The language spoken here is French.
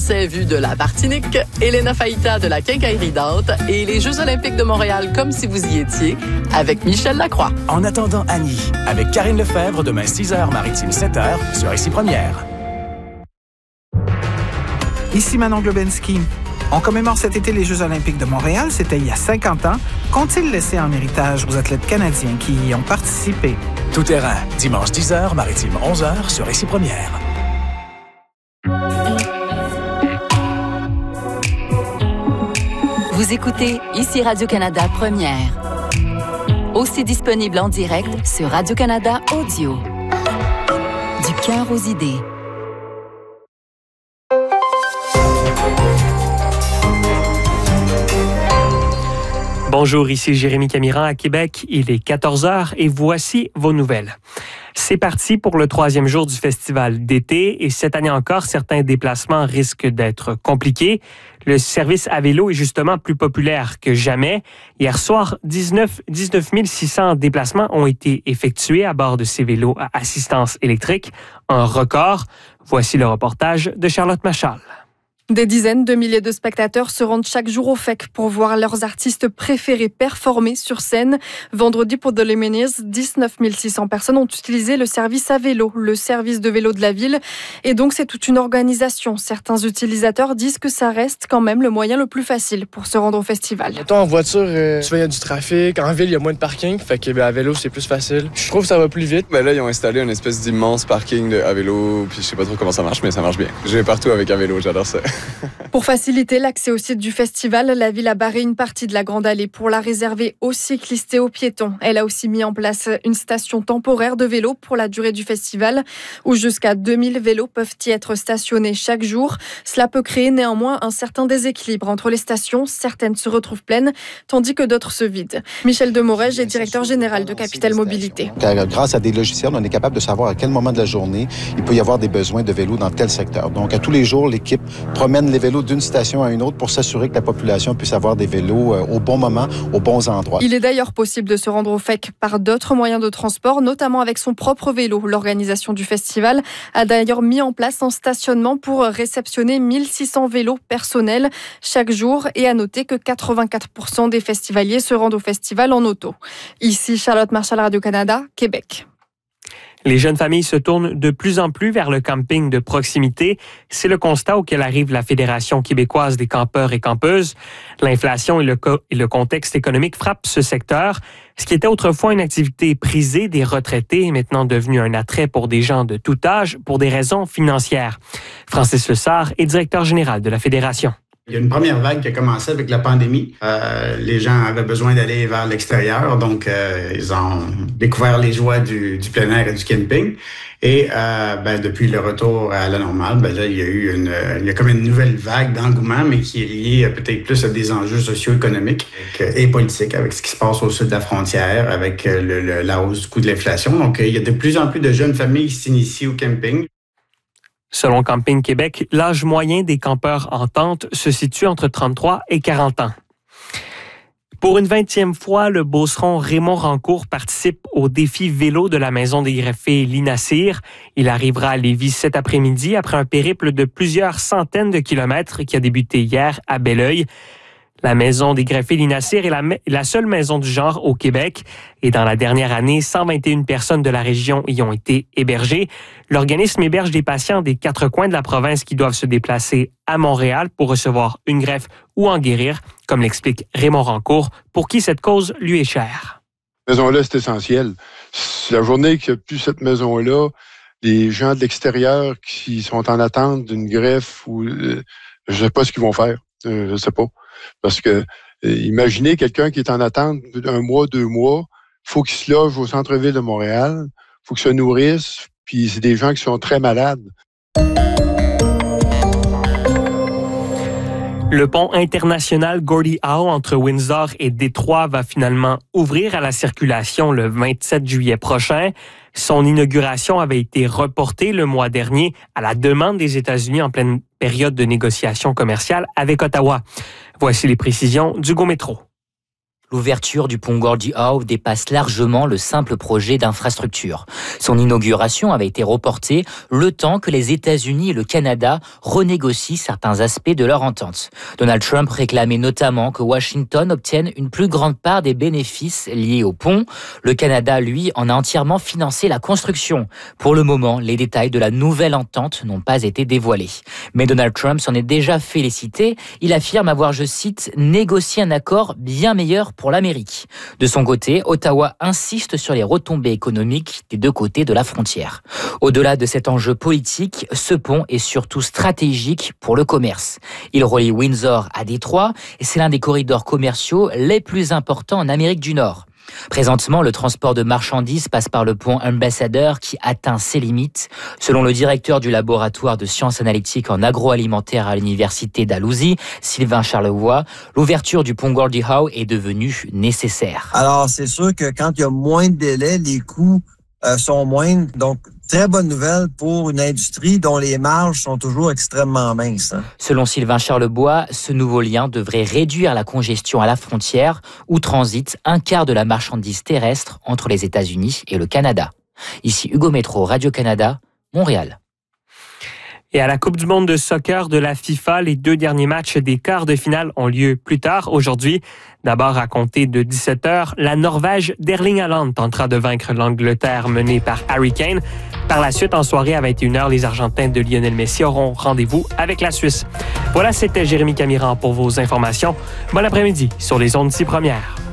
Forcet vue de la Martinique, Elena Faïta de la Quincaillerie Dante et les Jeux olympiques de Montréal comme si vous y étiez avec Michel Lacroix. En attendant Annie, avec Karine Lefebvre, demain 6h, Maritime 7h, sur Ici Première. Ici Manon Globensky. On commémore cet été les Jeux olympiques de Montréal. C'était il y a 50 ans. Qu'ont-ils laissé en héritage aux athlètes canadiens qui y ont participé? Tout terrain, dimanche 10h, Maritime 11h, sur Ici Première. Vous écoutez Ici Radio-Canada Première. Aussi disponible en direct sur Radio-Canada Audio. Du cœur aux idées. Bonjour, ici Jérémy Camiran à Québec. Il est 14h et voici vos nouvelles. C'est parti pour le 3e jour du festival d'été et cette année encore, certains déplacements risquent d'être compliqués. Le service à vélo est justement plus populaire que jamais. Hier soir, 19 600 déplacements ont été effectués à bord de ces vélos à assistance électrique, un record. Voici le reportage de Charlotte Machal. Des dizaines de milliers de spectateurs se rendent chaque jour au FEC pour voir leurs artistes préférés performer sur scène. Vendredi, pour The Lumineers, 19 600 personnes ont utilisé le service à vélo, le service de vélo de la ville. Et donc, c'est toute une organisation. Certains utilisateurs disent que ça reste quand même le moyen le plus facile pour se rendre au festival. Mettons, en voiture, souvent il y a du trafic. En ville, il y a moins de parking. Fait que à vélo, c'est plus facile. Je trouve que ça va plus vite. Là, ils ont installé une espèce d'immense parking à vélo. Puis je sais pas trop comment ça marche, mais ça marche bien. Je vais partout avec un vélo, j'adore ça. Pour faciliter l'accès au site du festival, la ville a barré une partie de la Grande Allée pour la réserver aux cyclistes et aux piétons. Elle a aussi mis en place une station temporaire de vélos pour la durée du festival, où jusqu'à 2000 vélos peuvent y être stationnés chaque jour. Cela peut créer néanmoins un certain déséquilibre entre les stations. Certaines se retrouvent pleines, tandis que d'autres se vident. Michel Demorège est directeur général de Capital Mobilité. Grâce à des logiciels, on est capable de savoir à quel moment de la journée il peut y avoir des besoins de vélos dans tel secteur. Donc, à tous les jours, l'équipe promène les vélos d'une station à une autre pour s'assurer que la population puisse avoir des vélos au bon moment, aux bons endroits. Il est d'ailleurs possible de se rendre au FEC par d'autres moyens de transport, notamment avec son propre vélo. L'organisation du festival a d'ailleurs mis en place un stationnement pour réceptionner 1600 vélos personnels chaque jour et à noter que 84% des festivaliers se rendent au festival en auto. Ici Charlotte Marchal, Radio-Canada, Québec. Les jeunes familles se tournent de plus en plus vers le camping de proximité. C'est le constat auquel arrive la Fédération québécoise des campeurs et campeuses. L'inflation et le contexte économique frappent ce secteur. Ce qui était autrefois une activité prisée des retraités est maintenant devenu un attrait pour des gens de tout âge pour des raisons financières. Francis Lessard est directeur général de la Fédération. Il y a une première vague qui a commencé avec la pandémie. Les gens avaient besoin d'aller vers l'extérieur, donc ils ont découvert les joies du plein air et du camping. Et depuis le retour à la normale, là, il y a comme une nouvelle vague d'engouement, mais qui est liée peut-être plus à des enjeux socio-économiques et politiques, avec ce qui se passe au sud de la frontière, avec la hausse du coût de l'inflation. Donc, il y a de plus en plus de jeunes familles qui s'initient au camping. Selon Camping Québec, l'âge moyen des campeurs en tente se situe entre 33 et 40 ans. Pour une 20e fois, le Beauceron Raymond Rancourt participe au défi vélo de la Maison des greffés Lina Cyr. Il arrivera à Lévis cet après-midi après un périple de plusieurs centaines de kilomètres qui a débuté hier à Belleuil. La Maison des greffés Lina Cyr est la seule maison du genre au Québec. Et dans la dernière année, 121 personnes de la région y ont été hébergées. L'organisme héberge des patients des 4 coins de la province qui doivent se déplacer à Montréal pour recevoir une greffe ou en guérir, comme l'explique Raymond Rancourt, pour qui cette cause lui est chère. Cette maison-là, c'est essentiel. La journée qu'il n'y a plus cette maison-là, les gens de l'extérieur qui sont en attente d'une greffe, ou je ne sais pas ce qu'ils vont faire. Je ne sais pas. Parce que, imaginez quelqu'un qui est en attente d'un mois, 2 mois, il faut qu'il se loge au centre-ville de Montréal, il faut qu'il se nourrisse, puis c'est des gens qui sont très malades. Le pont international Gordie Howe entre Windsor et Détroit va finalement ouvrir à la circulation le 27 juillet prochain. Son inauguration avait été reportée le mois dernier à la demande des États-Unis en pleine période de négociations commerciales avec Ottawa. Voici les précisions d'Hugo Métro. l'ouverture du pont Gordie Howe dépasse largement le simple projet d'infrastructure. Son inauguration avait été reportée le temps que les États-Unis et le Canada renégocient certains aspects de leur entente. Donald Trump réclamait notamment que Washington obtienne une plus grande part des bénéfices liés au pont. Le Canada, lui, en a entièrement financé la construction. Pour le moment, les détails de la nouvelle entente n'ont pas été dévoilés. Mais Donald Trump s'en est déjà félicité. Il affirme avoir, je cite, « négocié un accord bien meilleur pour l'Amérique ». De son côté, Ottawa insiste sur les retombées économiques des deux côtés de la frontière. Au-delà de cet enjeu politique, ce pont est surtout stratégique pour le commerce. Il relie Windsor à Détroit et c'est l'un des corridors commerciaux les plus importants en Amérique du Nord. Présentement, le transport de marchandises passe par le pont Ambassador qui atteint ses limites. Selon le directeur du laboratoire de sciences analytiques en agroalimentaire à l'université Dalhousie, Sylvain Charlevoix, l'ouverture du pont Gordie Howe est devenue nécessaire. Alors, c'est sûr que quand il y a moins de délais, les coûts sont moindres. Donc, très bonne nouvelle pour une industrie dont les marges sont toujours extrêmement minces. Selon Sylvain Charlevoix, ce nouveau lien devrait réduire la congestion à la frontière où transite un quart de la marchandise terrestre entre les États-Unis et le Canada. Ici Hugo Métro, Radio-Canada, Montréal. Et à la Coupe du monde de soccer de la FIFA, les 2 derniers matchs des quarts de finale ont lieu plus tard aujourd'hui. D'abord, à compter de 17h, la Norvège d'Erling Haaland tentera de vaincre l'Angleterre menée par Harry Kane. Par la suite, en soirée à 21h, les Argentins de Lionel Messi auront rendez-vous avec la Suisse. Voilà, c'était Jérémy Camiran pour vos informations. Bon après-midi sur les ondes 6 premières.